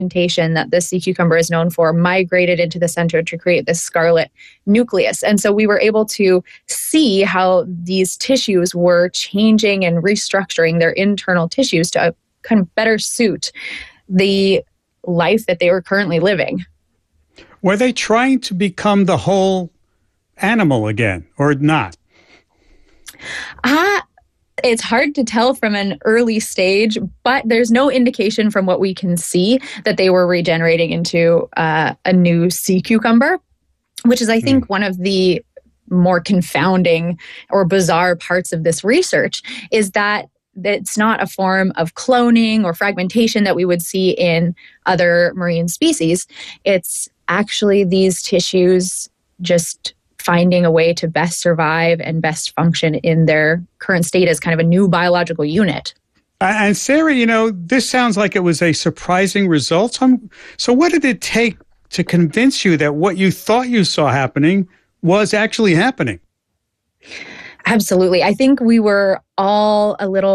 fragmentation that the sea cucumber is known for migrated into the center to create this scarlet nucleus. And so we were able to see how these tissues were changing and restructuring their internal tissues to kind of better suit the life that they were currently living. Were they trying to become the whole animal again or not? It's hard to tell from an early stage, but there's no indication from what we can see that they were regenerating into a new sea cucumber, which is, I think, one of the more confounding or bizarre parts of this research is that it's not a form of cloning or fragmentation that we would see in other marine species. It's actually these tissues just finding a way to best survive and best function in their current state as kind of a new biological unit. And Sarah, this sounds like it was a surprising result. So what did it take to convince you that what you thought you saw happening was actually happening? Absolutely. I think we were all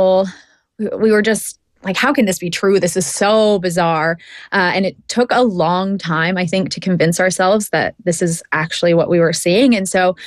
we were just like, how can this be true? This is so bizarre. And it took a long time, I think, to convince ourselves that this is actually what we were seeing. And so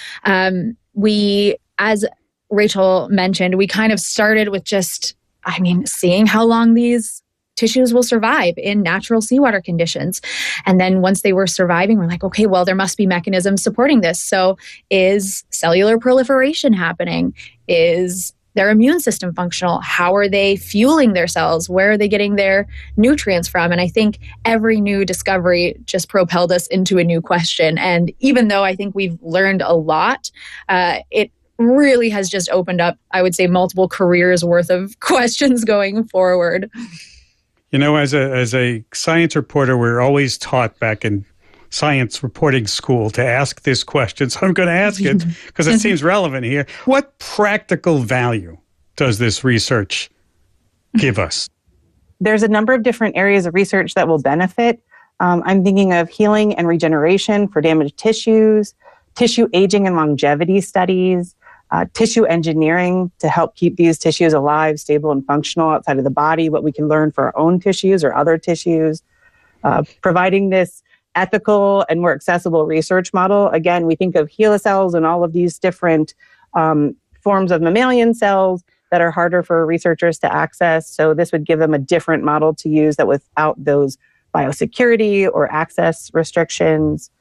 we, as Rachel mentioned, we kind of started with just, seeing how long these tissues will survive in natural seawater conditions. And then once they were surviving, we're like, okay, well, there must be mechanisms supporting this. So is cellular proliferation happening? Is their immune system functional? How are they fueling their cells? Where are they getting their nutrients from? And I think every new discovery just propelled us into a new question. And even though I think we've learned a lot, it really has just opened up, I would say, multiple careers worth of questions going forward. As a science reporter, we're always taught back in science reporting school to ask this question. So I'm going to ask it because it seems relevant here. What practical value does this research give us? There's a number of different areas of research that will benefit. I'm thinking of healing and regeneration for damaged tissues, tissue aging and longevity studies, tissue engineering to help keep these tissues alive, stable, and functional outside of the body, what we can learn for our own tissues or other tissues, providing this ethical and more accessible research model. Again, we think of HeLa cells and all of these different forms of mammalian cells that are harder for researchers to access. So this would give them a different model to use that without those biosecurity or access restrictions.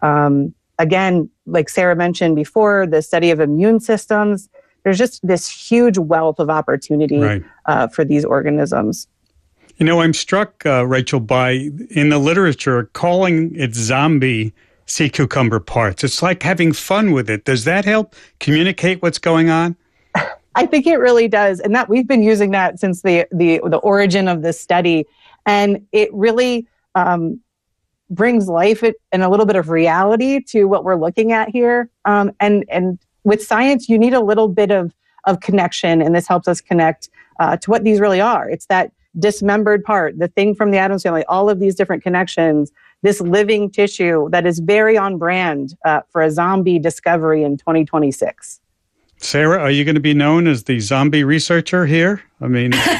Again, like Sarah mentioned before, the study of immune systems, there's just this huge wealth of opportunity for these organisms. I'm struck, Rachel, by, in the literature, calling it zombie sea cucumber parts. It's like having fun with it. Does that help communicate what's going on? I think it really does. And that we've been using that since the origin of this study. And it really brings life and a little bit of reality to what we're looking at here. And with science, you need a little bit of connection. And this helps us connect to what these really are. It's that dismembered part, the thing from the Addams family, all of these different connections, this living tissue that is very on brand for a zombie discovery in 2026. Sarah, are you going to be known as the zombie researcher here? Are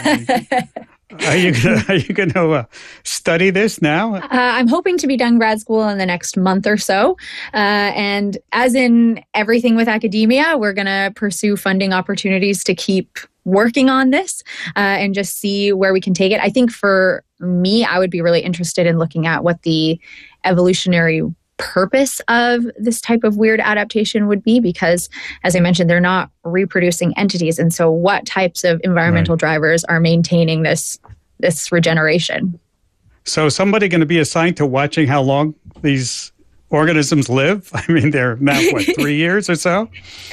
you going to study this now? I'm hoping to be done grad school in the next month or so. And as in everything with academia, we're going to pursue funding opportunities to keep working on this and just see where we can take it. I think for me, I would be really interested in looking at what the evolutionary purpose of this type of weird adaptation would be, because as I mentioned, they're not reproducing entities. And so what types of environmental drivers are maintaining this regeneration? So somebody going to be assigned to watching how long these organisms live? They're now, 3 years or so?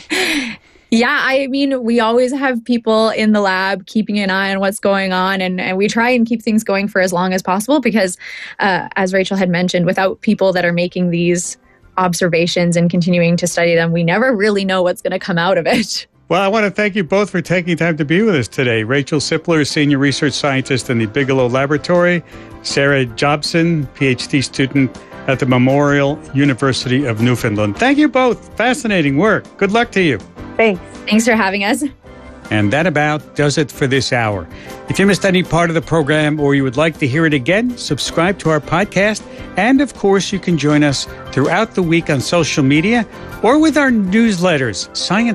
Yeah, we always have people in the lab keeping an eye on what's going on, and we try and keep things going for as long as possible because, as Rachel had mentioned, without people that are making these observations and continuing to study them, we never really know what's going to come out of it. Well, I want to thank you both for taking time to be with us today. Rachel Sipler, Senior Research Scientist in the Bigelow Laboratory. Sarah Jobson, PhD student at the Memorial University of Newfoundland. Thank you both. Fascinating work. Good luck to you. Thanks. Thanks for having us. And that about does it for this hour. If you missed any part of the program or you would like to hear it again, subscribe to our podcast. And of course, you can join us throughout the week on social media or with our newsletters,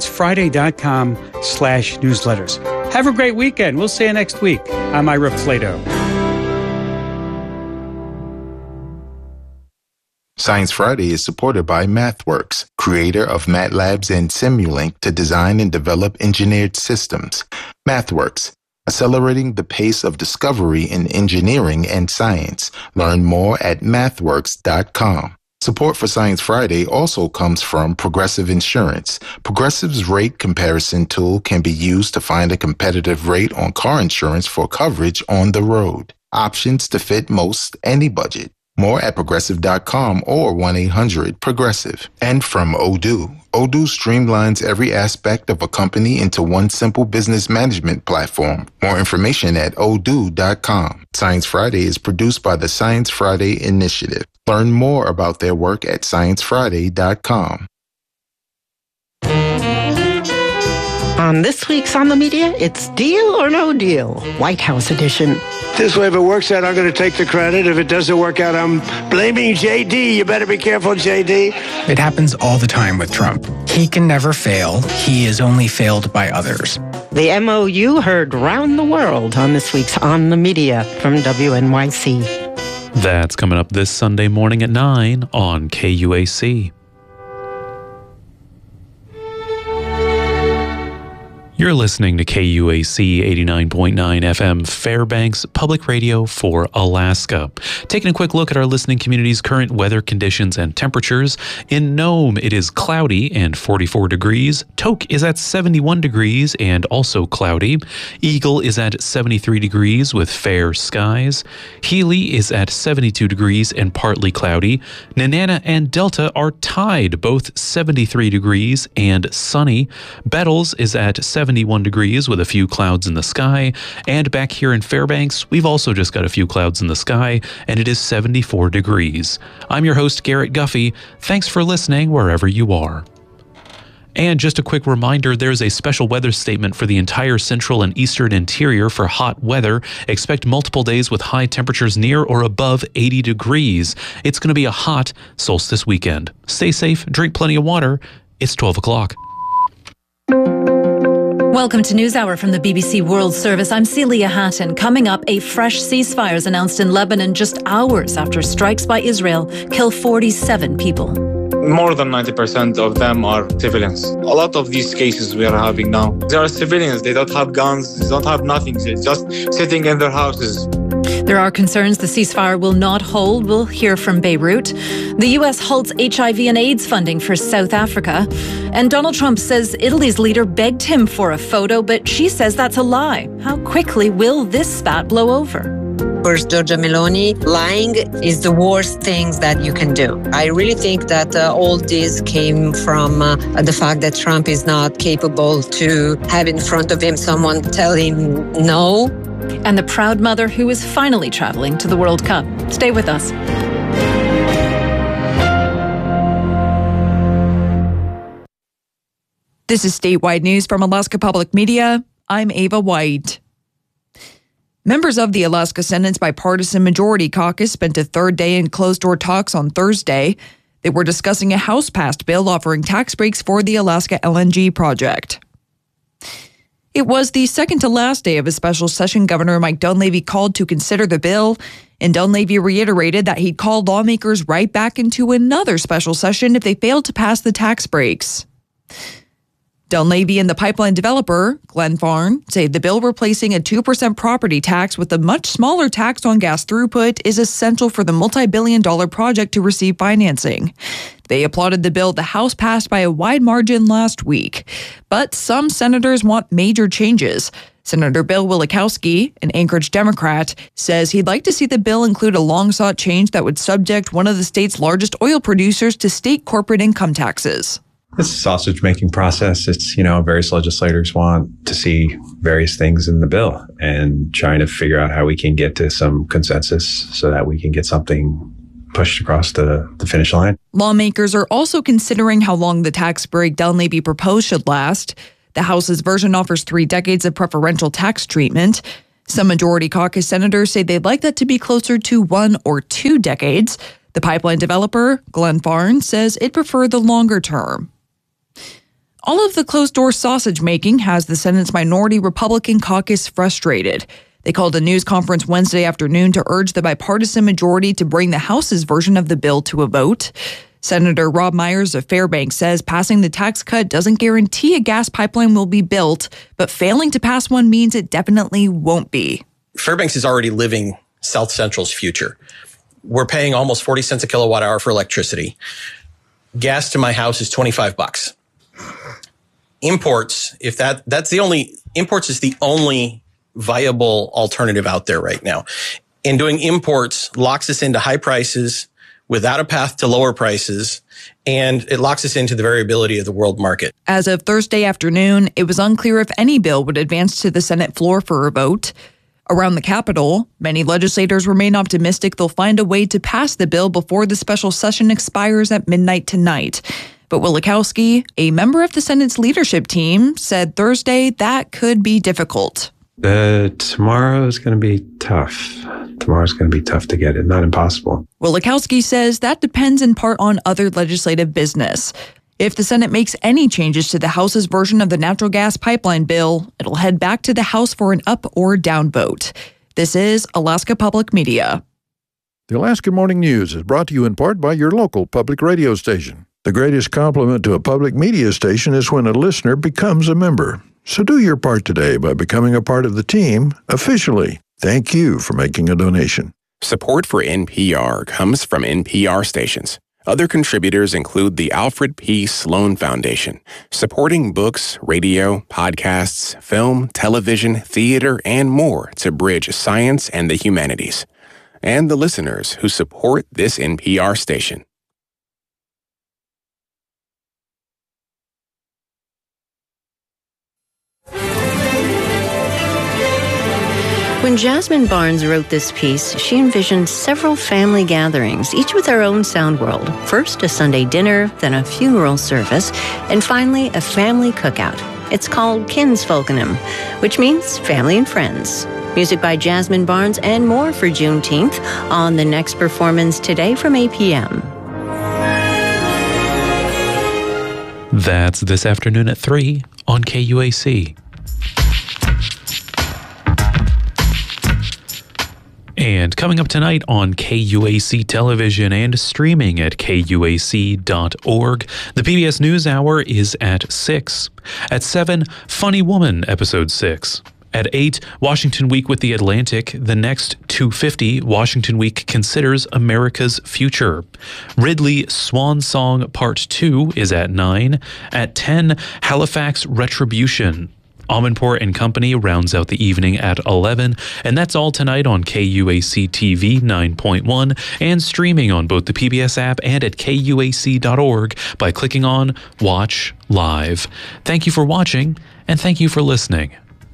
sciencefriday.com/newsletters. Have a great weekend. We'll see you next week. I'm Ira Flato. Science Friday is supported by MathWorks, creator of MATLabs and Simulink to design and develop engineered systems. MathWorks, accelerating the pace of discovery in engineering and science. Learn more at mathworks.com. Support for Science Friday also comes from Progressive Insurance. Progressive's rate comparison tool can be used to find a competitive rate on car insurance for coverage on the road. Options to fit most any budget. More at progressive.com or 1-800-PROGRESSIVE. And from Odoo. Odoo streamlines every aspect of a company into one simple business management platform. More information at odoo.com. Science Friday is produced by the Science Friday Initiative. Learn more about their work at sciencefriday.com. On this week's On the Media, it's Deal or No Deal, White House edition. This way, if it works out, I'm going to take the credit. If it doesn't work out, I'm blaming JD. You better be careful, JD. It happens all the time with Trump. He can never fail. He is only failed by others. The MOU heard round the world on this week's On the Media from WNYC. That's coming up this Sunday morning at 9 on KUAC. You're listening to KUAC 89.9 FM Fairbanks Public Radio for Alaska. Taking a quick look at our listening community's current weather conditions and temperatures. In Nome, it is cloudy and 44 degrees. Tok is at 71 degrees and also cloudy. Eagle is at 73 degrees with fair skies. Healy is at 72 degrees and partly cloudy. Nenana and Delta are tied, both 73 degrees and sunny. Bettles is at 71 degrees with a few clouds in the sky. And back here in Fairbanks, we've also just got a few clouds in the sky, and it is 74 degrees. I'm your host, Garrett Guffey. Thanks for listening wherever you are. And just a quick reminder, there's a special weather statement for the entire central and eastern interior for hot weather. Expect multiple days with high temperatures near or above 80 degrees. It's going to be a hot solstice weekend. Stay safe, drink plenty of water. It's 12 o'clock. Welcome to NewsHour from the BBC World Service. I'm Celia Hatton. Coming up, a fresh ceasefire is announced in Lebanon just hours after strikes by Israel kill 47 people. More than 90% of them are civilians. A lot of these cases we are having now, they are civilians. They don't have guns, they don't have nothing. They're just sitting in their houses. There are concerns the ceasefire will not hold. We'll hear from Beirut. The U.S. halts HIV and AIDS funding for South Africa. And Donald Trump says Italy's leader begged him for a photo, but she says that's a lie. How quickly will this spat blow over? For Giorgia Meloni, lying is the worst thing that you can do. I really think that all this came from the fact that Trump is not capable to have in front of him someone tell him no. And the proud mother who is finally traveling to the World Cup. Stay with us. This is statewide news from Alaska Public Media. I'm Ava White. Members of the Alaska Senate's Bipartisan Majority Caucus spent a third day in closed-door talks on Thursday. They were discussing a House-passed bill offering tax breaks for the Alaska LNG project. It was the second to last day of a special session Governor Mike Dunleavy called to consider the bill, and Dunleavy reiterated that he'd call lawmakers right back into another special session if they failed to pass the tax breaks. Dunleavy and the pipeline developer, Glenfarne, say the bill replacing a 2% property tax with a much smaller tax on gas throughput is essential for the multi-billion-dollar project to receive financing. They applauded the bill the House passed by a wide margin last week. But some senators want major changes. Senator Bill Wielechowski, an Anchorage Democrat, says he'd like to see the bill include a long-sought change that would subject one of the state's largest oil producers to state corporate income taxes. It's a sausage-making process. It's, various legislators want to see various things in the bill and trying to figure out how we can get to some consensus so that we can get something pushed across the finish line. Lawmakers are also considering how long the tax break Dunleavy proposed should last. The House's version offers 3 decades of preferential tax treatment. Some Majority Caucus senators say they'd like that to be closer to 1 or 2 decades. The pipeline developer, Glenn Farnes, says it'd prefer the longer term. All of the closed-door sausage making has the Senate's minority Republican caucus frustrated. They called a news conference Wednesday afternoon to urge the bipartisan majority to bring the House's version of the bill to a vote. Senator Rob Myers of Fairbanks says passing the tax cut doesn't guarantee a gas pipeline will be built, but failing to pass one means it definitely won't be. Fairbanks is already living South Central's future. We're paying almost 40 cents a kilowatt hour for electricity. Gas to my house is $25. Imports, if that's the only, imports is the only viable alternative out there right now. And doing imports locks us into high prices without a path to lower prices, and it locks us into the variability of the world market. As of Thursday afternoon, it was unclear if any bill would advance to the Senate floor for a vote. Around the Capitol, many legislators remain optimistic they'll find a way to pass the bill before the special session expires at midnight tonight. But Wielechowski, a member of the Senate's leadership team, said Thursday that could be difficult. Tomorrow is going to be tough. Tomorrow's going to be tough to get it, not impossible. Wielechowski says that depends in part on other legislative business. If the Senate makes any changes to the House's version of the natural gas pipeline bill, it'll head back to the House for an up or down vote. This is Alaska Public Media. The Alaska Morning News is brought to you in part by your local public radio station. The greatest compliment to a public media station is when a listener becomes a member. So do your part today by becoming a part of the team officially. Thank you for making a donation. Support for NPR comes from NPR stations. Other contributors include the Alfred P. Sloan Foundation, supporting books, radio, podcasts, film, television, theater, and more to bridge science and the humanities. And the listeners who support this NPR station. When Jasmine Barnes wrote this piece, she envisioned several family gatherings, each with their own sound world. First, a Sunday dinner, then a funeral service, and finally, a family cookout. It's called Kinsfolkenum, which means family and friends. Music by Jasmine Barnes and more for Juneteenth on the next performance today from 8 p.m. That's this afternoon at 3 on KUAC. And coming up tonight on KUAC Television and streaming at KUAC.org, the PBS NewsHour is at 6. At 7, Funny Woman, Episode 6. At 8, Washington Week with The Atlantic. The next 2:50, Washington Week Considers America's Future. Ridley Swan Song Part 2 is at 9. At 10, Halifax Retribution. Amanpour and Company rounds out the evening at 11, and that's all tonight on KUAC TV 9.1 and streaming on both the PBS app and at KUAC.org by clicking on Watch Live. Thank you for watching, and thank you for listening.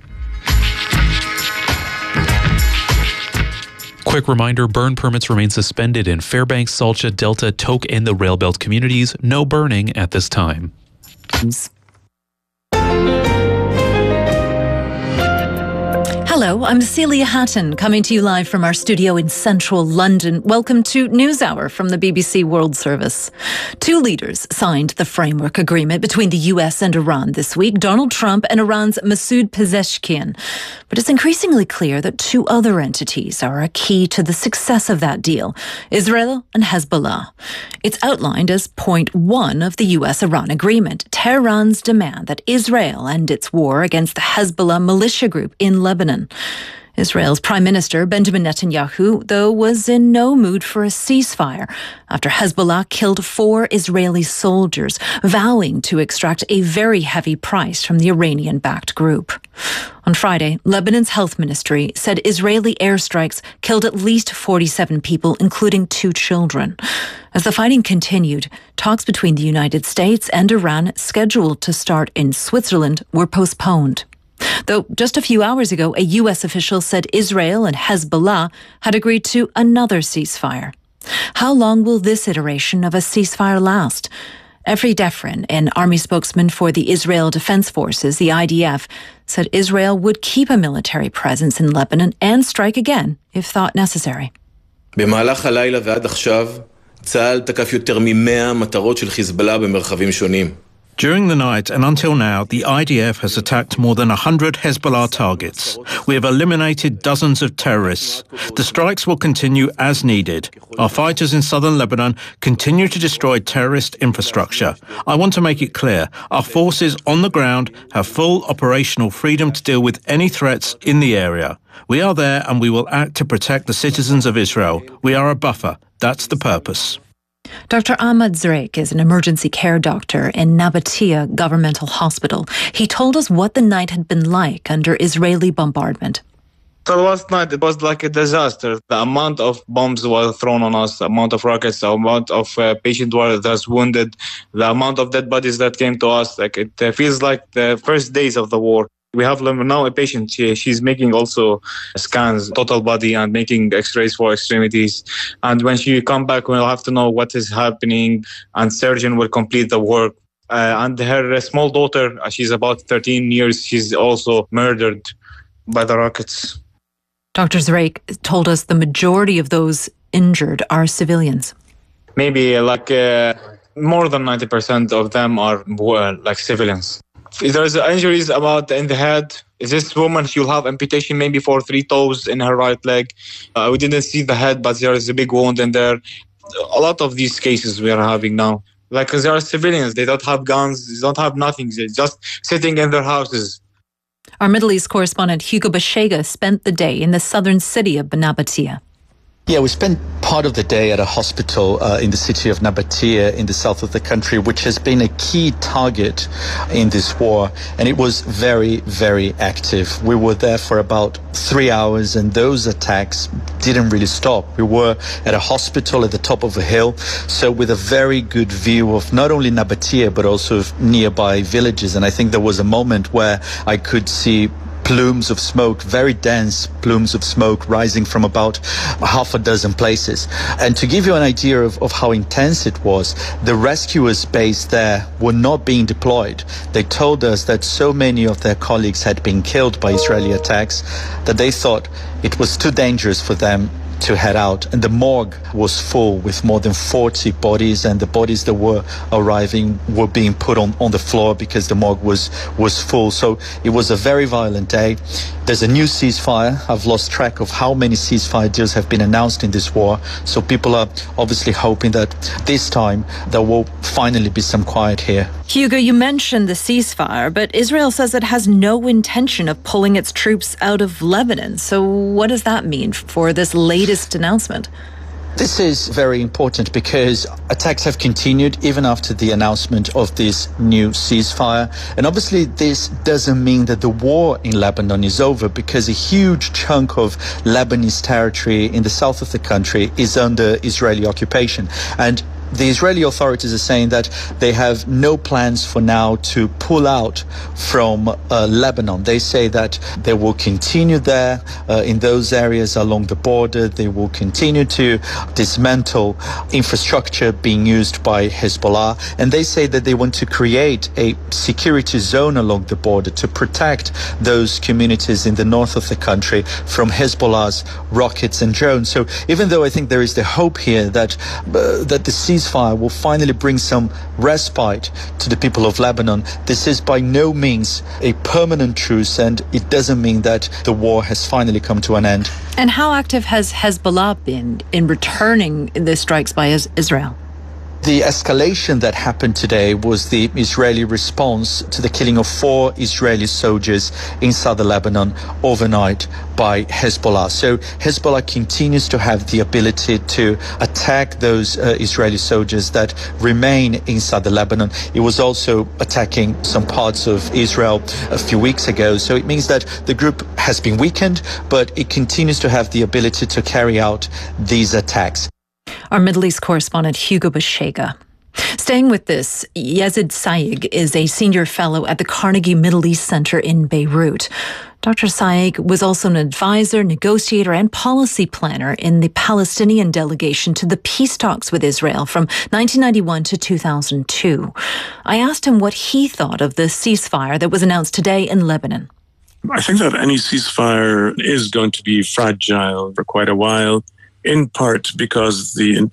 Quick reminder, burn permits remain suspended in Fairbanks, Salcha, Delta, Tok, and the Railbelt communities. No burning at this time. Hello, I'm Celia Hatton, coming to you live from our studio in central London. Welcome to NewsHour from the BBC World Service. 2 leaders signed the framework agreement between the US and Iran this week, Donald Trump and Iran's Masoud Pezeshkian. But it's increasingly clear that 2 other entities are a key to the success of that deal, Israel and Hezbollah. It's outlined as point 1 of the US-Iran agreement, Tehran's demand that Israel end its war against the Hezbollah militia group in Lebanon. Israel's Prime Minister Benjamin Netanyahu, though, was in no mood for a ceasefire after Hezbollah killed 4 Israeli soldiers, vowing to extract a very heavy price from the Iranian-backed group. On Friday, Lebanon's health ministry said Israeli airstrikes killed at least 47 people, including 2 children. As the fighting continued, talks between the United States and Iran, scheduled to start in Switzerland, were postponed. Though just a few hours ago, a U.S. official said Israel and Hezbollah had agreed to another ceasefire. How long will this iteration of a ceasefire last? Efri Defrin, an army spokesman for the Israel Defense Forces, the IDF, said Israel would keep a military presence in Lebanon and strike again if thought necessary. במהלך הלילה ועד עכשיו, צה"ל תקף יותר מ-100 מטרות של חיזבאללה במרחבים שונים. During the night and until now, the IDF has attacked more than 100 Hezbollah targets. We have eliminated dozens of terrorists. The strikes will continue as needed. Our fighters in southern Lebanon continue to destroy terrorist infrastructure. I want to make it clear, our forces on the ground have full operational freedom to deal with any threats in the area. We are there and we will act to protect the citizens of Israel. We are a buffer. That's the purpose. Dr. Ahmad Zreik is an emergency care doctor in Nabatea Governmental Hospital. He told us what the night had been like under Israeli bombardment. So last night, it was like a disaster. The amount of bombs were thrown on us, the amount of rockets, the amount of patients were that's wounded, the amount of dead bodies that came to us. Like it feels like the first days of the war. We have now a patient. She's making also scans, total body, and making x-rays for extremities. And when she come back, we'll have to know what is happening, and surgeon will complete the work. And her small daughter, she's about 13 years, she's also murdered by the rockets. Dr. Zreik told us the majority of those injured are civilians. Maybe like more than 90% of them are like civilians. If there's injuries about in the head, this woman, she'll have amputation maybe for 3 toes in her right leg. We didn't see the head, but there is a big wound in there. A lot of these cases we are having now. Like, there are civilians, they don't have guns, they don't have nothing, they're just sitting in their houses. Our Middle East correspondent Hugo Bashega spent the day in the southern city of Nabatea. Yeah, we spent part of the day at a hospital in the city of Nabatea in the south of the country, which has been a key target in this war. And it was very, very active. We were there for about 3 hours and those attacks didn't really stop. We were at a hospital at the top of a hill, so with a very good view of not only Nabatea, but also of nearby villages. And I think there was a moment where I could see plumes of smoke, very dense plumes of smoke rising from about half a dozen places. And to give you an idea of how intense it was, the rescuers based there were not being deployed. They told us that so many of their colleagues had been killed by Israeli attacks that they thought it was too dangerous for them to head out. And the morgue was full with more than 40 bodies, and the bodies that were arriving were being put on the floor because the morgue was full. So it was a very violent day. There's a new ceasefire. I've lost track of how many ceasefire deals have been announced in this war. So people are obviously hoping that this time there will finally be some quiet here. Hugo, you mentioned the ceasefire, but Israel says it has no intention of pulling its troops out of Lebanon. So what does that mean for this latest announcement? This is very important because attacks have continued even after the announcement of this new ceasefire. And obviously this doesn't mean that the war in Lebanon is over, because a huge chunk of Lebanese territory in the south of the country is under Israeli occupation. And the Israeli authorities are saying that they have no plans for now to pull out from Lebanon. They say that they will continue there in those areas along the border. They will continue to dismantle infrastructure being used by Hezbollah. And they say that they want to create a security zone along the border to protect those communities in the north of the country from Hezbollah's rockets and drones. So even though I think there is the hope here that the ceasefire will finally bring some respite to the people of Lebanon, this is by no means a permanent truce, and it doesn't mean that the war has finally come to an end. And how active has Hezbollah been in returning the strikes by Israel? The escalation that happened today was the Israeli response to the killing of 4 Israeli soldiers in southern Lebanon overnight by Hezbollah. So Hezbollah continues to have the ability to attack those Israeli soldiers that remain in southern Lebanon. It was also attacking some parts of Israel a few weeks ago. So it means that the group has been weakened, but it continues to have the ability to carry out these attacks. Our Middle East correspondent Hugo Bashega. Staying with this, Yazid Saig is a senior fellow at the Carnegie Middle East Center in Beirut. Dr. Saig was also an advisor, negotiator, and policy planner in the Palestinian delegation to the peace talks with Israel from 1991 to 2002. I asked him what he thought of the ceasefire that was announced today in Lebanon. I think that any ceasefire is going to be fragile for quite a while, in part because the